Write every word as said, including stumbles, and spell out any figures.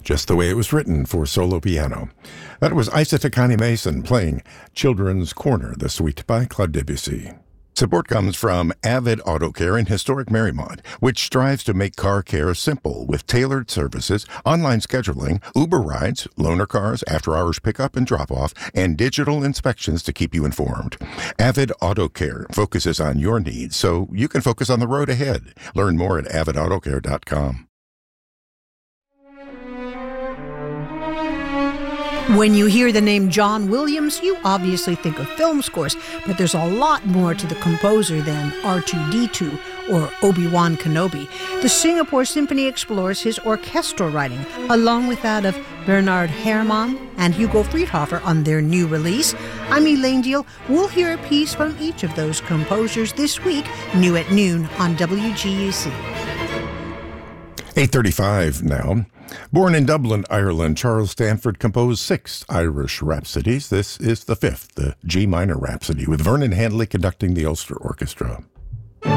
just the way it was written for solo piano. That was Isa Takani Mason playing Children's Corner, the suite by Claude Debussy. Support comes from Avid Auto Care in historic Marymount, which strives to make car care simple with tailored services, online scheduling, Uber rides, loaner cars, after-hours pickup and drop-off, and digital inspections to keep you informed. Avid Auto Care focuses on your needs so you can focus on the road ahead. Learn more at avid auto care dot com. When you hear the name John Williams, you obviously think of film scores, but there's a lot more to the composer than R two D two or Obi-Wan Kenobi. The Singapore Symphony explores his orchestral writing, along with that of Bernard Herrmann and Hugo Friedhofer on their new release. I'm Elaine Deal. We'll hear a piece from each of those composers this week, new at noon on W G U C. eight thirty-five now. Born in Dublin, Ireland, Charles Stanford composed six Irish rhapsodies. This is the fifth, the G minor Rhapsody, with Vernon Handley conducting the Ulster Orchestra.